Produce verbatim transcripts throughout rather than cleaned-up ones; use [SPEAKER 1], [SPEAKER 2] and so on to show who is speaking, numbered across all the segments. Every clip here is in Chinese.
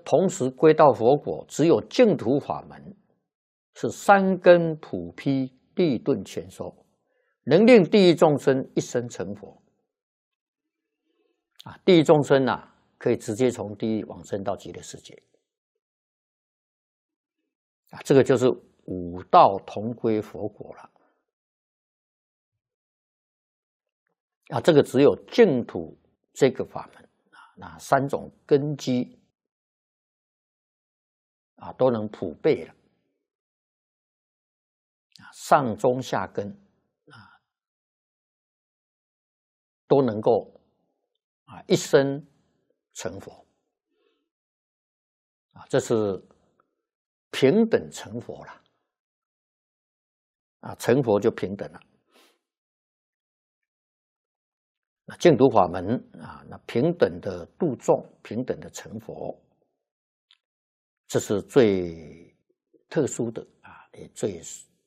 [SPEAKER 1] 同时归到佛果，只有净土法门是三根普披，地顿全收，能令地狱众生一生成佛。啊，地狱众生啊，可以直接从地狱往生到极乐世界。啊，这个就是五道同归佛果了。啊，这个只有净土这个法门啊，那三种根基啊都能普备了。啊，上中下根啊都能够啊一生成佛。啊，这是平等成佛了。啊，成佛就平等了。那净土法门啊，那平等的度众，平等的成佛，这是最特殊的啊，也最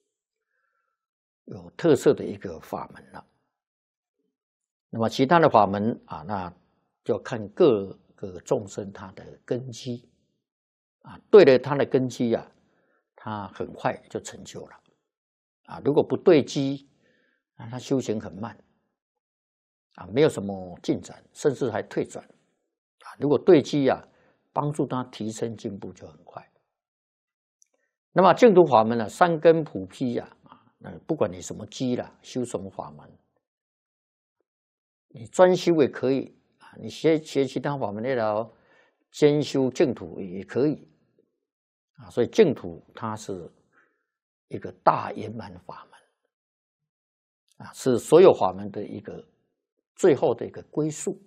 [SPEAKER 1] 有特色的一个法门了。那么其他的法门啊，那就看各个众生他的根基啊，对了他的根基啊，他很快就成就了啊。如果不对基啊，他修行很慢。啊，没有什么进展，甚至还退转。啊，如果对机啊，帮助他提升进步就很快。那么净土法门呢、啊，三根普披呀，啊，那不管你什么机啦，修什么法门，你专修也可以啊，你学学其他法门那条兼修净土也可以啊。所以净土它是一个大圆满法门啊，是所有法门的一个。最后的一个归宿。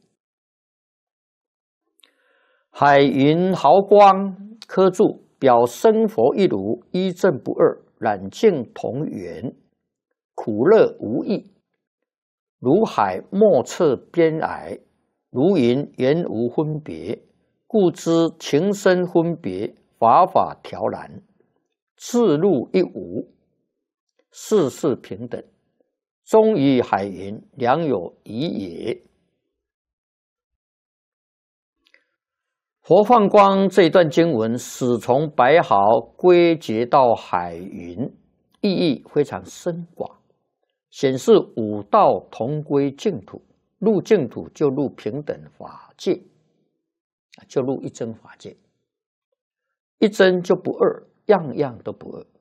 [SPEAKER 1] 海云毫光科注表生佛一如，一正不二，染净同源，苦乐无异。如海莫测边蔼，如云言无分别，故知情深分别，法法调然，自入一无，事事平等。终于海云，良有疑也。佛放光这一段经文，始从白毫归结到海云，意义非常深广，显示五道同归净土。入净土就入平等法界，就入一真法界，一真就不二，样样都不二。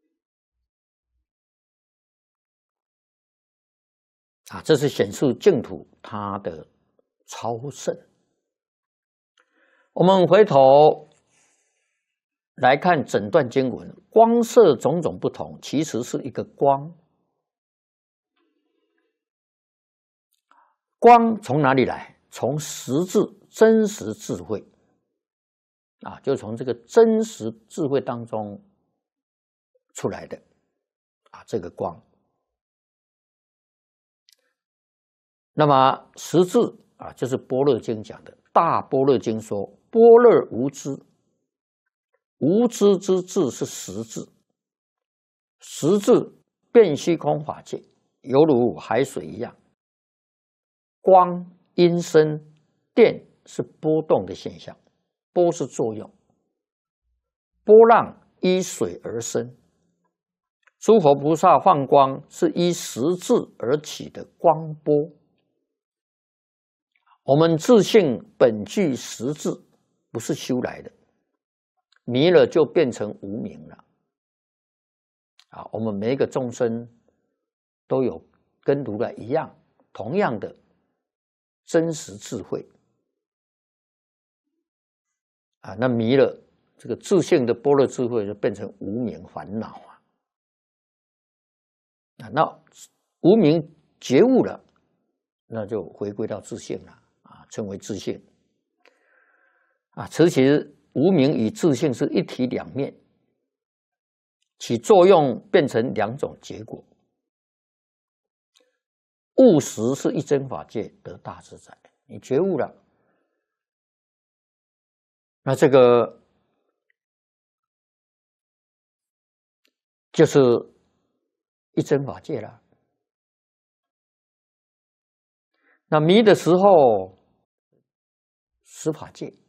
[SPEAKER 1] 啊，这是显示净土它的超胜。我们回头来看整段经文，光色种种不同，其实是一个光。光从哪里来？从实质真实智慧啊，就从这个真实智慧当中出来的啊，这个光。那么实质啊，就是般若经讲的，大般若经说，般若无知，无知之智是实质，实质遍虚空法界，犹如海水一样，光、音声、电是波动的现象，波是作用，波浪依水而生，诸佛菩萨放光是依实质而起的光波。我们自性本具实质，不是修来的，迷了就变成无明了。啊，我们每一个众生都有跟如来一样，同样的真实智慧。啊，那迷了这个自性的般若智慧，就变成无明烦恼啊。啊，那无明觉悟了，那就回归到自性了。称为自性啊，其实无明与自性是一体两面，起作用变成两种结果。务实是一真法界得大自在，你觉悟了，那这个就是一真法界了。那迷的时候，实法界